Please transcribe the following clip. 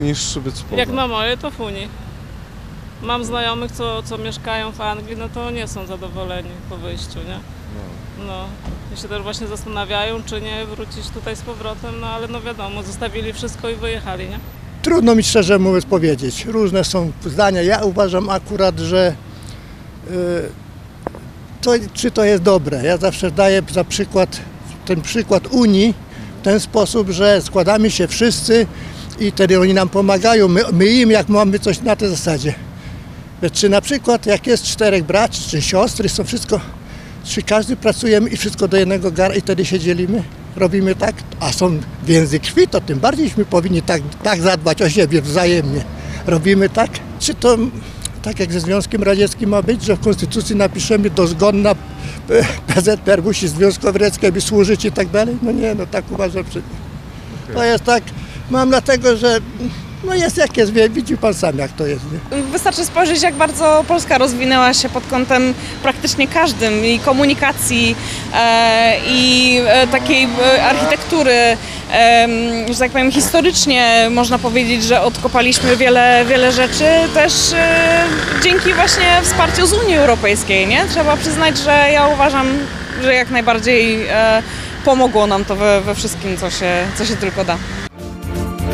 niż być spoza. Jak na moje, to w Unii. Mam znajomych, co mieszkają w Anglii, no to nie są zadowoleni po wyjściu, nie? No. I się też właśnie zastanawiają, czy nie wrócić tutaj z powrotem, no ale no wiadomo, zostawili wszystko i wyjechali, nie? Trudno mi szczerze mówiąc powiedzieć. Różne są zdania. Ja uważam akurat, że czy to jest dobre. Ja zawsze daję za przykład, ten przykład Unii w ten sposób, że składamy się wszyscy i wtedy oni nam pomagają, my im, jak mamy coś na tej zasadzie. Czy na przykład jak jest 4 braci czy siostry, są wszystko, czy każdy pracujemy i wszystko do jednego gara i wtedy się dzielimy? Robimy tak, a są więzy krwi, to tym bardziejśmy powinni tak zadbać o siebie wzajemnie. Robimy tak? Czy to tak jak ze Związkiem Radzieckim ma być, że w Konstytucji napiszemy dozgodna PZPR musi Związkowi Radzieckiemu służyć i tak dalej? No nie, no tak uważam, że to jest tak, mam dlatego, że no jest jak jest, widzi pan sam jak to jest. Nie? Wystarczy spojrzeć, jak bardzo Polska rozwinęła się pod kątem praktycznie każdym i komunikacji i takiej architektury, że tak powiem historycznie można powiedzieć, że odkopaliśmy wiele rzeczy też dzięki właśnie wsparciu z Unii Europejskiej, nie? Trzeba przyznać, że ja uważam, że jak najbardziej pomogło nam to we wszystkim, co się tylko da.